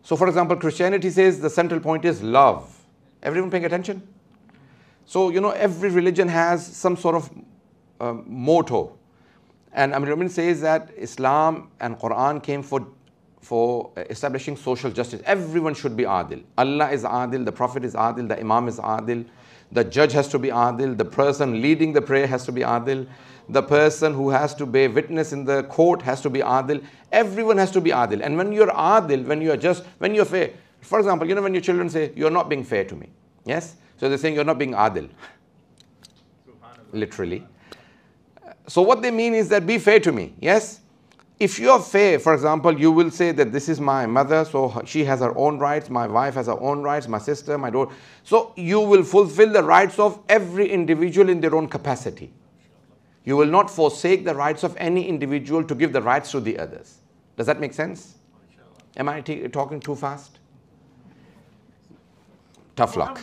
So for example, Christianity says the central point is love. Everyone paying attention? So, every religion has some sort of motto. And Amir Mu'minin says that Islam and Quran came for establishing social justice. Everyone should be adil. Allah is adil, the Prophet is adil, the Imam is adil, the judge has to be adil, the person leading the prayer has to be adil, the person who has to bear witness in the court has to be adil. Everyone has to be adil. And when you're adil, when you're fair, for example, when your children say, you're not being fair to me. Yes? So they're saying you're not being adil. Literally. So what they mean is that be fair to me. Yes? If you're fair, for example, you will say that this is my mother, so she has her own rights, my wife has her own rights, my sister, my daughter. So you will fulfill the rights of every individual in their own capacity. You will not forsake the rights of any individual to give the rights to the others. Does that make sense? Am I talking too fast? Tough luck.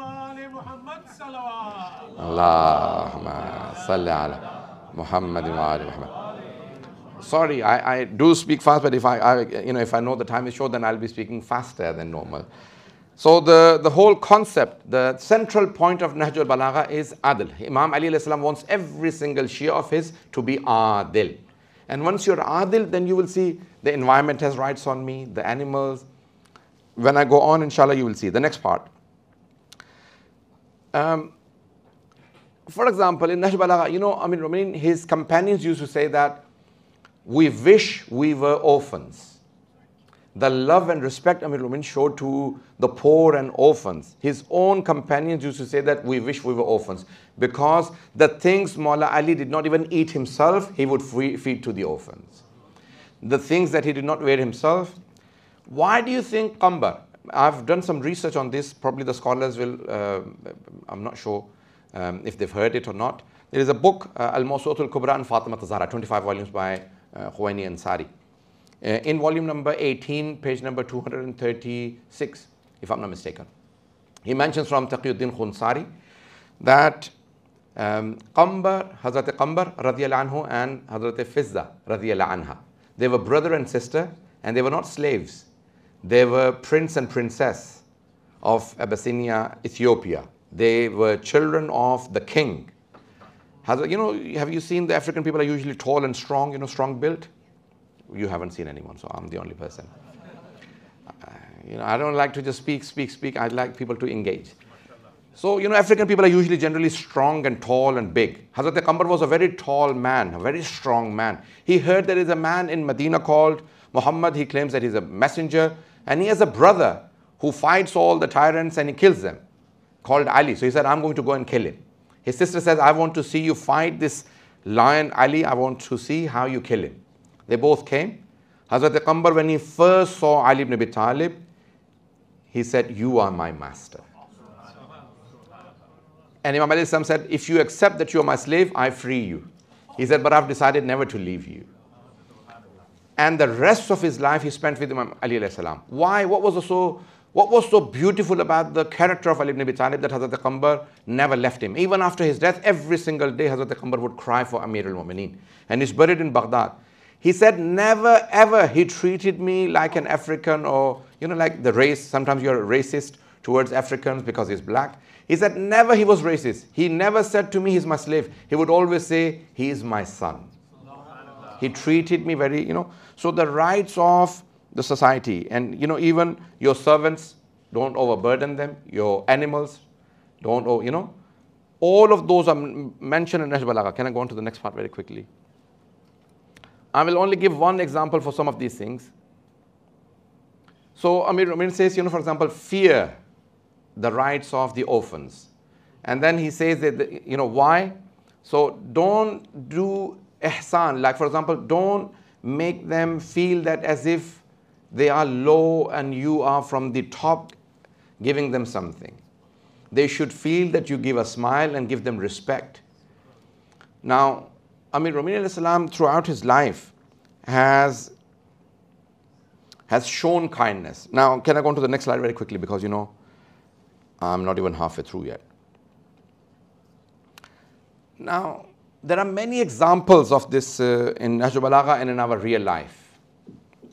Allahumma salli ala Muhammadin wa ali Muhammad. Sorry, I do speak fast, but if I know the time is short, then I'll be speaking faster than normal. So the whole concept, the central point of Nahj al-Balagha is adil. Imam Ali alayhi salam wants every single Shia of his to be adil. And once you're adil, then you will see the environment has rights on me, the animals. When I go on, inshallah, you will see the next part. For example, in Nahj al-Balagha, Amir Mu'minin, his companions used to say that we wish we were orphans. The love and respect Amir Mu'minin showed to the poor and orphans. His own companions used to say that we wish we were orphans, because the things Mawla Ali did not even eat himself, he would feed to the orphans. The things that he did not wear himself. Why do you think Qambar? I've done some research on this. Probably the scholars will, I'm not sure if they've heard it or not. There is a book, Al-Mawsu'at al-Kubra and Fatima al-Zahra, 25 volumes by Khuwaini Ansari. In volume number 18, page number 236, if I'm not mistaken. He mentions from Taqiyuddin Khunsari that Qambar, Hazrat Qambar radiyallahu anhu and Hazrat Fizza radiyallahu anha, they were brother and sister, and they were not slaves. They were prince and princess of Abyssinia, Ethiopia. They were children of the king. Have you seen the African people are usually tall and strong, strong built? You haven't seen anyone, so I'm the only person. I don't like to just speak. I'd like people to engage. So, African people are usually generally strong and tall and big. Hazrat Qambar was a very tall man, a very strong man. He heard there is a man in Medina called Muhammad. He claims that he's a messenger, and he has a brother who fights all the tyrants and he kills them, called Ali. So he said, I'm going to go and kill him. His sister says, I want to see you fight this lion Ali. I want to see how you kill him. They both came. Hazrat Qambar, when he first saw Ali ibn Abi Talib, he said, you are my master. And Imam Ali said, if you accept that you are my slave, I free you. He said, but I've decided never to leave you. And the rest of his life he spent with Imam Ali alayhi salam. Why? What was so beautiful about the character of Ali ibn Abi Talib that Hazrat Qambar never left him? Even after his death, every single day Hazrat Qambar would cry for Amir al-Mu'mineen. And he's buried in Baghdad. He said, never ever he treated me like an African, or, like the race. Sometimes you're racist towards Africans because he's black. He said, never he was racist. He never said to me, he's my slave. He would always say, he is my son. He treated me very, So the rights of the society, and, even your servants, don't overburden them. Your animals, don't, all of those are mentioned in Nahj al-Balagha. Can I go on to the next part very quickly? I will only give one example for some of these things. So Amir Mu'minin says, for example, fear the rights of the orphans. And then he says that, why? So don't do ihsan. Like, for example, don't make them feel that as if they are low and you are from the top giving them something. They should feel that you give a smile and give them respect. Now, Amir Mu'minin alayhi salam throughout his life has shown kindness. Now, can I go on to the next slide very quickly, because I'm not even halfway through yet. Now, there are many examples of this in Nahj al-Balagha and in our real life.